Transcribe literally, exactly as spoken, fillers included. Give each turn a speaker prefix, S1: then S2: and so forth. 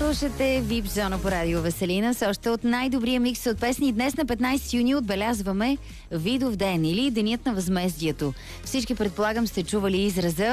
S1: Слушате вип зона по радио Веселина с още от най-добрия микс от песни. Днес на петнайсети юни отбелязваме Видов ден или Денят на възмездието. Всички, предполагам, сте чували израза